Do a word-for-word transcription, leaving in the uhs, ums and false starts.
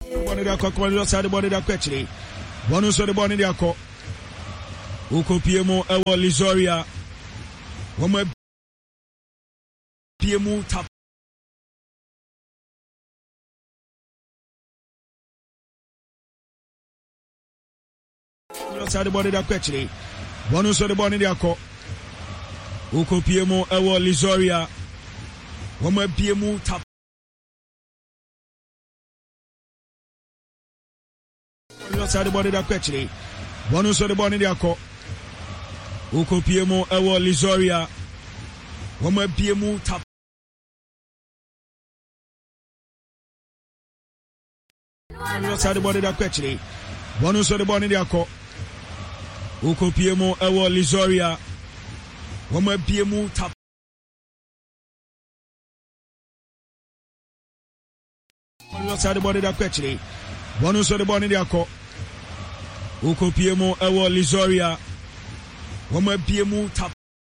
Bɔne de akɔ kɔmɔdé sa de bɔne de akɔ akyire. Bɔne nso de bɔne de akɔ. Wokɔpie mu ɛwɔ Lizoria. Wɔn apue mu tap. Sa de bɔne de akɔ akyire. Bɔne nso de bɔne de akɔ. Wokɔpie mu ɛwɔ Lizoria. Wɔn apue mu tap. Sa de bɔne de akɔ akyire. Bɔne nso de bɔne de akɔ. Wokɔpie mu ɛwɔ Lizoria. Wɔn apue mu tap. Sa de bɔne de akɔ akyire. Bɔne nso de bɔne de akɔ. Wokɔpie mu ɛwɔ Lizoria. Wɔn apue mu tap. Sa de bɔne de akɔ akyire. Bɔne nso de bɔne de akɔ. Wokɔpie mu ɛwɔ Lizoria. Wɔn apue mu tap.